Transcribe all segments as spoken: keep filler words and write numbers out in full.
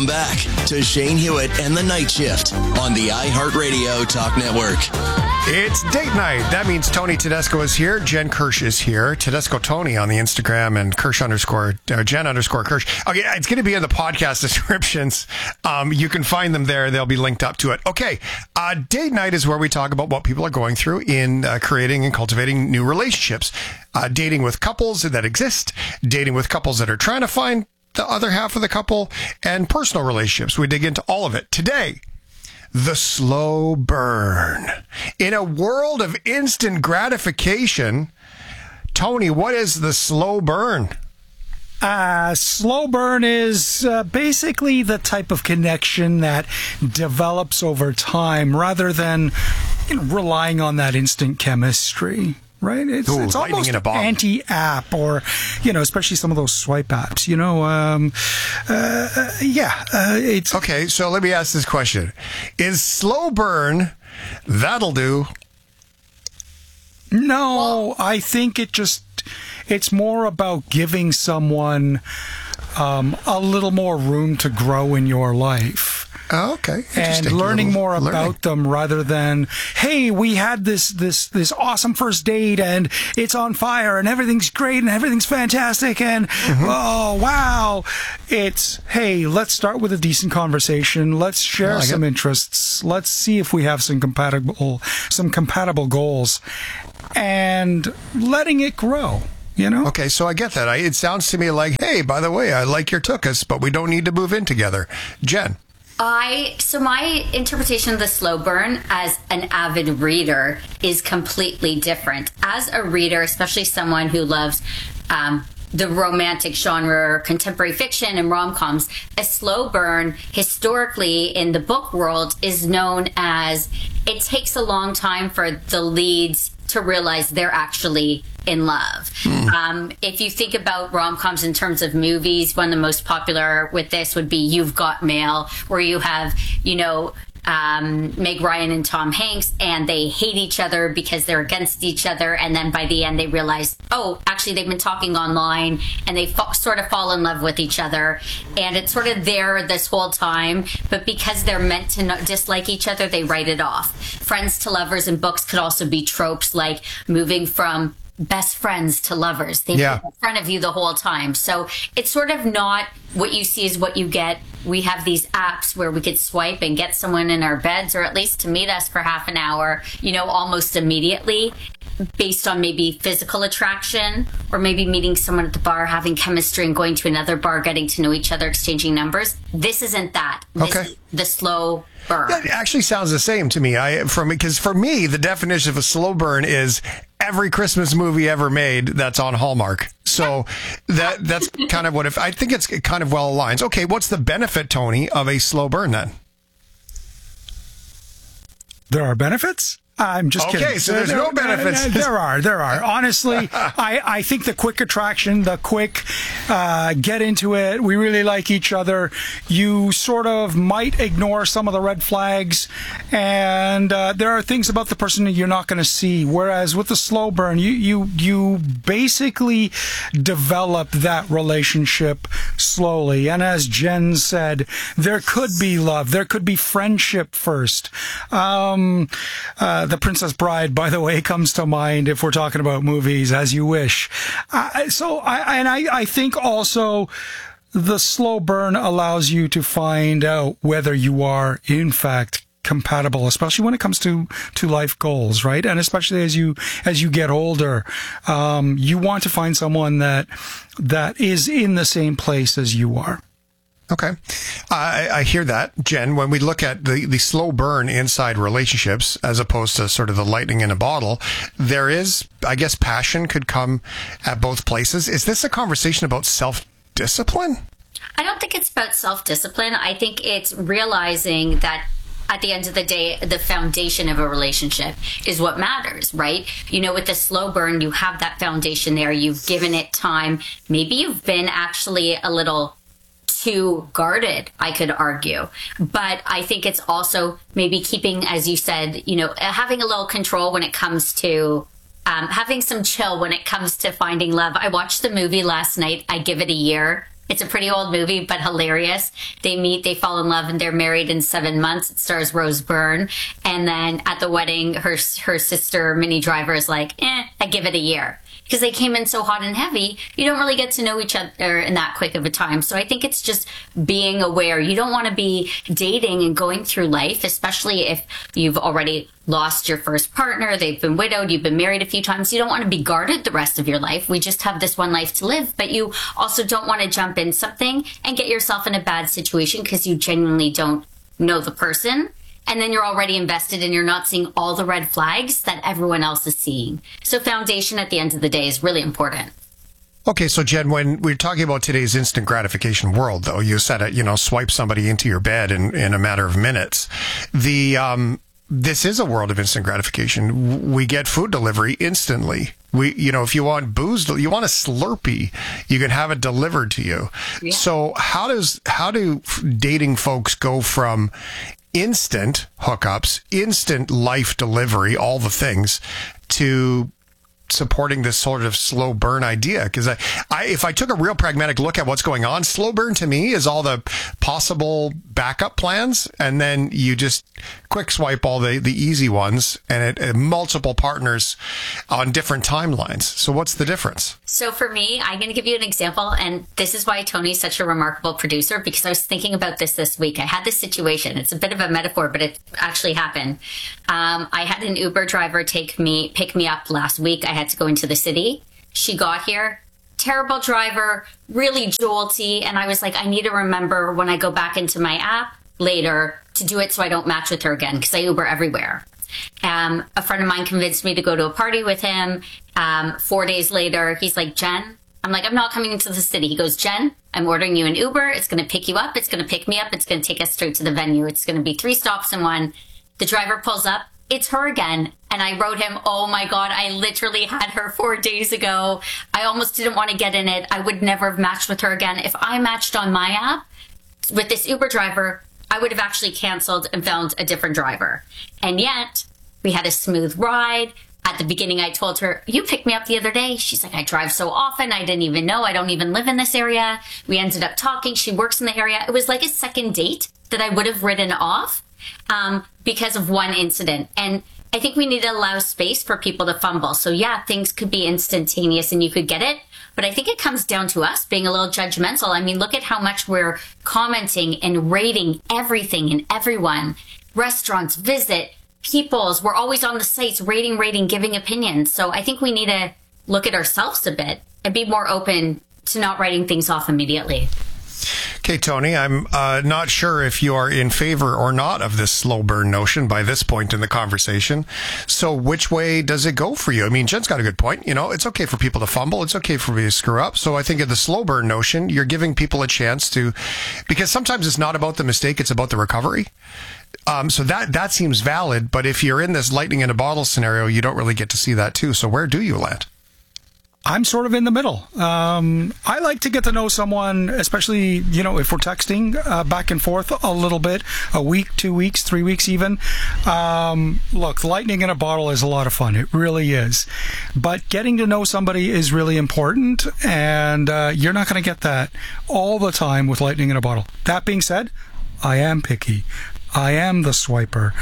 Back to Shane Hewitt and the Night Shift on the iHeartRadio Talk Network. It's date night. That means Tony Tedesco is here. Jen Kirsch is here. Tedesco Tony on the Instagram and Kirsch underscore, uh, Jen underscore Kirsch. Okay, it's going to be in the podcast descriptions. Um, you can find them there. They'll be linked up to it. Okay, uh, date night is where we talk about what people are going through in uh, creating and cultivating new relationships. Uh, dating with couples that exist, dating with couples that are trying to find the other half of the couple, and personal relationships. We dig into all of it. Today, the slow burn. In a world of instant gratification, Tony, what is the slow burn? Uh, slow burn is uh, basically the type of connection that develops over time rather than you know, relying on that instant chemistry. Right? It's, Ooh, it's almost in a bomb. anti-app or, you know, especially some of those swipe apps, you know, um, uh, uh, yeah, uh, it's... Okay, so let me ask this question. Is slow burn, that'll do? No, I think it just, it's more about giving someone um, a little more room to grow in your life. Oh, okay. And learning more about learning. them rather than, hey, we had this this this awesome first date and it's on fire and everything's great and everything's fantastic and mm-hmm. oh wow. It's, hey, let's start with a decent conversation. Let's share like some it. interests. Let's see if we have some compatible some compatible goals and letting it grow. You know? Okay, so I get that. I, it sounds to me like, hey, by the way, I like your tuchus, but we don't need to move in together. Jen. I so my interpretation of the slow burn as an avid reader is completely different. As a reader, especially someone who loves um, the romantic genre, contemporary fiction, and rom-coms, a slow burn historically in the book world is known as it takes a long time for the leads to realize they're actually in love. Mm. Um, if you think about rom-coms in terms of movies, one of the most popular with this would be You've Got Mail, where you have, you know, um, Meg Ryan and Tom Hanks, and they hate each other because they're against each other. And then by the end, they realize, oh, actually, they've been talking online, and they fa- sort of fall in love with each other. And it's sort of there this whole time. But because they're meant to not dislike each other, they write it off. Friends to lovers in books could also be tropes like moving from best friends to lovers. They've yeah. been in front of you the whole time. So it's sort of not what you see is what you get. We have these apps where we could swipe and get someone in our beds, or at least to meet us for half an hour, you know, almost immediately, based on maybe physical attraction, or maybe meeting someone at the bar, having chemistry, and going to another bar, getting to know each other, exchanging numbers. This isn't that. This okay. is the slow burn. That actually sounds the same to me. I from because for me, the definition of a slow burn is every Christmas movie ever made that's on Hallmark. So that that's kind of what if I think it's it kind of well aligns. Okay, what's the benefit, Tony, of a slow burn then? There are benefits? I'm just okay, kidding. Okay, so there's there, no benefits. There, there are, there are. Honestly, I, I think the quick attraction, the quick uh, get into it, we really like each other, you sort of might ignore some of the red flags, and uh, there are things about the person that you're not going to see. Whereas with the slow burn, you, you, you basically develop that relationship slowly. And as Jen said, there could be love. There could be friendship first. Um, uh, The Princess Bride, by the way, comes to mind if we're talking about movies, As You Wish. Uh, so, I, and I, I think also the slow burn allows you to find out whether you are, in fact, compatible, especially when it comes to, to life goals, right? And especially as you, as you get older, um, you want to find someone that, that is in the same place as you are. Okay. I, I hear that, Jen. When we look at the, the slow burn inside relationships, as opposed to sort of the lightning in a bottle, there is, I guess, passion could come at both places. Is this a conversation about self-discipline? I don't think it's about self-discipline. I think it's realizing that at the end of the day, the foundation of a relationship is what matters, right? You know, with the slow burn, you have that foundation there. You've given it time. Maybe you've been actually a little too guarded, I could argue. But I think it's also maybe keeping, as you said, you know, having a little control when it comes to um, having some chill when it comes to finding love. I watched the movie last night. I give it a year. It's a pretty old movie, but hilarious. They meet, they fall in love, and they're married in seven months. It stars Rose Byrne. And then at the wedding, her her sister, Minnie Driver, is like, eh, I give it a year. Because they came in so hot and heavy, you don't really get to know each other in that quick of a time. So I think it's just being aware. You don't want to be dating and going through life, especially if you've already lost your first partner, they've been widowed, you've been married a few times. You don't want to be guarded the rest of your life. We just have this one life to live. But you also don't want to jump in something and get yourself in a bad situation because you genuinely don't know the person. And then you're already invested and you're not seeing all the red flags that everyone else is seeing. So foundation at the end of the day is really important. Okay, so Jen, when we're talking about today's instant gratification world, though, you said it, you know, swipe somebody into your bed in, in a matter of minutes. The um, this is a world of instant gratification. We get food delivery instantly. We, you know, if you want booze, you want a Slurpee, you can have it delivered to you. Yeah. So how does how do dating folks go from instant hookups, instant life delivery, all the things, to supporting this sort of slow burn idea? Because I, I, if I took a real pragmatic look at what's going on, slow burn to me is all the possible backup plans, and then you just quick swipe all the, the easy ones, and it, it multiple partners on different timelines. So what's the difference? So for me, I'm going to give you an example, and this is why Tony's such a remarkable producer, because I was thinking about this this week. I had this situation. It's a bit of a metaphor, but it actually happened. Um, I had an Uber driver take me, pick me up last week. I had to go into the city. She got here. Terrible driver, really jolty. And I was like, I need to remember when I go back into my app later to do it so I don't match with her again, because I Uber everywhere. Um, a friend of mine convinced me to go to a party with him. Um, four days later, he's like, Jen, I'm like, I'm not coming into the city. He goes, Jen, I'm ordering you an Uber. It's going to pick you up. It's going to pick me up. It's going to take us straight to the venue. It's going to be three stops in one. The driver pulls up. It's her again. And I wrote him, oh my God, I literally had her four days ago. I almost didn't want to get in it. I would never have matched with her again. If I matched on my app with this Uber driver, I would have actually canceled and found a different driver. And yet we had a smooth ride. At the beginning, I told her, you picked me up the other day. She's like, I drive so often. I didn't even know. I don't even live in this area. We ended up talking. She works in the area. It was like a second date that I would have written off um, because of one incident. And I think we need to allow space for people to fumble. So yeah, things could be instantaneous and you could get it. But I think it comes down to us being a little judgmental. I mean, look at how much we're commenting and rating everything and everyone. Restaurants, visit, people's. We're always on the sites rating, rating, giving opinions. So I think we need to look at ourselves a bit and be more open to not writing things off immediately. Okay, Tony, I'm uh, not sure if you are in favor or not of this slow burn notion by this point in the conversation. So which way does it go for you? I mean, Jen's got a good point. You know, it's okay for people to fumble. It's okay for me to screw up. So I think of the slow burn notion, you're giving people a chance to, because sometimes it's not about the mistake, it's about the recovery. Um, so that, that seems valid. But if you're in this lightning in a bottle scenario, you don't really get to see that too. So where do you land? I'm sort of in the middle. Um, I like to get to know someone, especially, you know, if we're texting uh, back and forth a little bit, a week, two weeks, three weeks even. Um, look, lightning in a bottle is a lot of fun. It really is. But getting to know somebody is really important, and uh, you're not going to get that all the time with lightning in a bottle. That being said, I am picky. I am the swiper.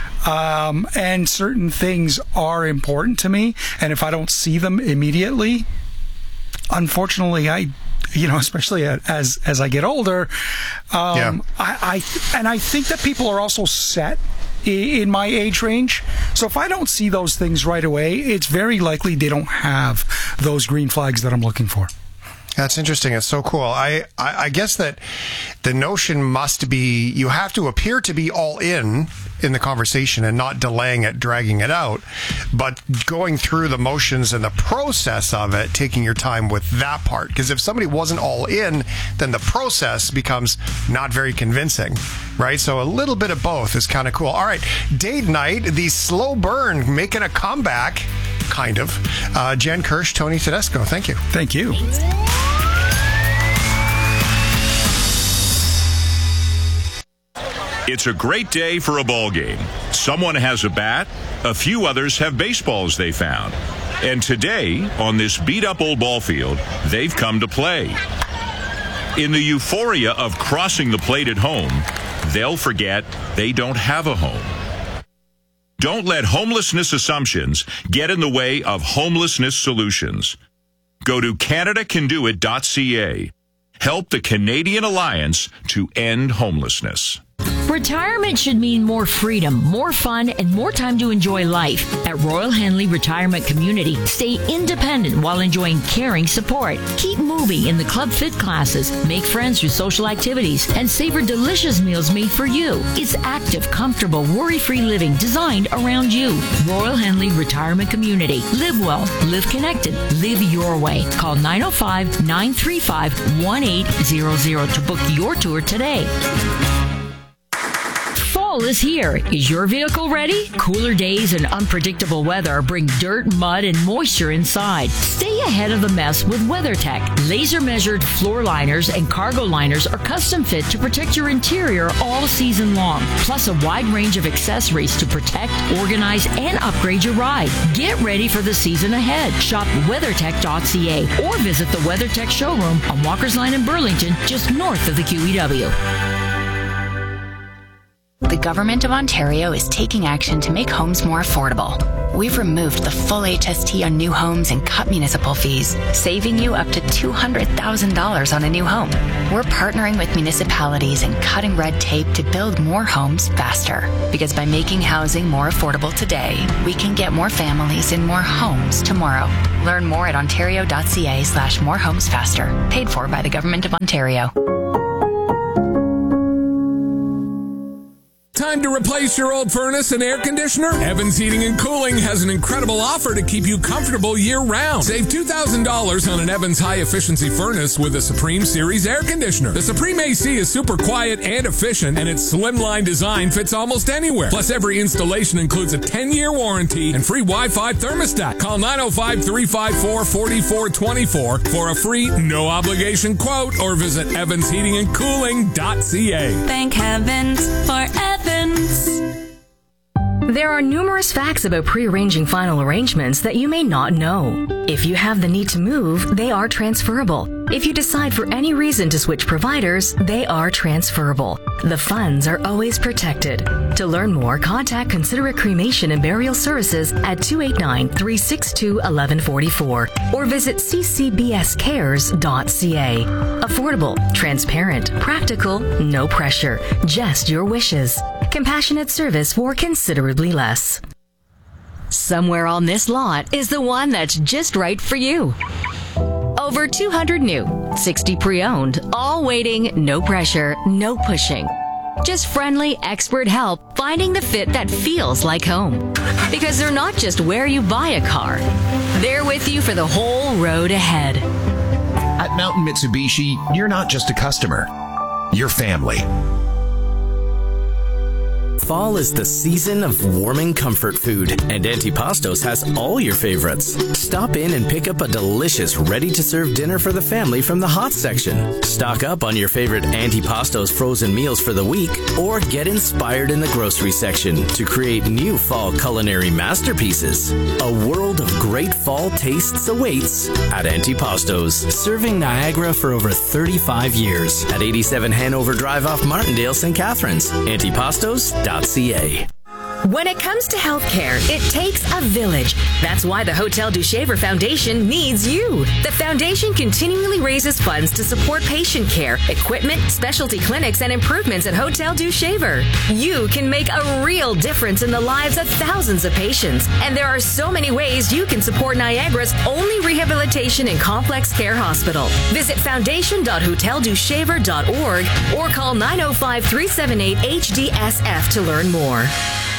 Um, and certain things are important to me. And if I don't see them immediately, unfortunately, I, you know, especially as, as I get older, um, yeah. I, I, and I think that people are also set in my age range. So if I don't see those things right away, it's very likely they don't have those green flags that I'm looking for. That's interesting. It's so cool. I, I, I guess that the notion must be, you have to appear to be all in in the conversation and not delaying it, dragging it out, but going through the motions and the process of it, taking your time with that part. Because if somebody wasn't all in, then the process becomes not very convincing, right? So a little bit of both is kind of cool. All right, date night, the slow burn making a comeback, kind of. Uh, Jen Kirsch, Tony Tedesco, thank you. Thank you. It's a great day for a ball game. Someone has a bat, a few others have baseballs they found. And today, on this beat-up old ball field, they've come to play. In the euphoria of crossing the plate at home, they'll forget they don't have a home. Don't let homelessness assumptions get in the way of homelessness solutions. Go to Canada Can Do It dot C A. Help the Canadian Alliance to end homelessness. Retirement should mean more freedom, more fun, and more time to enjoy life. At Royal Henley Retirement Community, stay independent while enjoying caring support. Keep moving in the Club Fit classes, make friends through social activities, and savor delicious meals made for you. It's active, comfortable, worry-free living designed around you. Royal Henley Retirement Community. Live well, live connected, live your way. Call nine oh five, nine three five, one eight zero zero to book your tour today. Fall is here. Is your vehicle ready? Cooler days and unpredictable weather bring dirt, mud, and moisture inside. Stay ahead of the mess with WeatherTech. Laser-measured floor liners and cargo liners are custom fit to protect your interior all season long. Plus a wide range of accessories to protect, organize, and upgrade your ride. Get ready for the season ahead. Shop WeatherTech dot C A or visit the WeatherTech showroom on Walker's Line in Burlington, just north of the Q E W. The Government of Ontario is taking action to make homes more affordable. We've removed the full H S T on new homes and cut municipal fees, saving you up to two hundred thousand dollars on a new home. We're partnering with municipalities and cutting red tape to build more homes faster. Because by making housing more affordable today, we can get more families in more homes tomorrow. Learn more at ontario dot C A slash more homes faster. Paid for by the Government of Ontario. Time to replace your old furnace and air conditioner? Evans Heating and Cooling has an incredible offer to keep you comfortable year-round. Save two thousand dollars on an Evans high-efficiency furnace with a Supreme Series air conditioner. The Supreme A C is super quiet and efficient, and its slimline design fits almost anywhere. Plus, every installation includes a ten-year warranty and free Wi-Fi thermostat. Call nine oh five, three five four, four four two four for a free, no-obligation quote, or visit evans heating and cooling dot C A. Thank heavens for Evans. There are numerous facts about pre-arranging final arrangements that you may not know. If you have the need to move, they are transferable. If you decide for any reason to switch providers, they are transferable. The funds are always protected. To learn more, contact Considerate Cremation and Burial Services at two eight nine, three six two, one one four four or visit c c b s cares dot c a. Affordable, transparent, practical, no pressure, just your wishes. Compassionate service for considerably less. Somewhere on this lot is the one that's just right for you. Over two hundred new, sixty pre-owned, all waiting, no pressure, no pushing. Just friendly, expert help finding the fit that feels like home. Because they're not just where you buy a car. They're with you for the whole road ahead. At Mountain Mitsubishi, you're not just a customer. You're family. Fall is the season of warming comfort food, and Antipastos has all your favorites. Stop in and pick up a delicious, ready-to-serve dinner for the family from the hot section. Stock up on your favorite Antipastos frozen meals for the week, or get inspired in the grocery section to create new fall culinary masterpieces. A world of great fall tastes awaits at Antipastos, serving Niagara for over thirty-five years at eighty-seven Hanover Drive off Martindale, Saint Catharines. Antipastos dot c a. When it comes to healthcare, it takes a village. That's why the Hotel du Shaver Foundation needs you. The foundation continually raises funds to support patient care, equipment, specialty clinics, and improvements at Hotel du Shaver. You can make a real difference in the lives of thousands of patients. And there are so many ways you can support Niagara's only rehabilitation and complex care hospital. Visit foundation dot hotel du shaver dot org or call nine oh five, three seven eight, H D S F to learn more.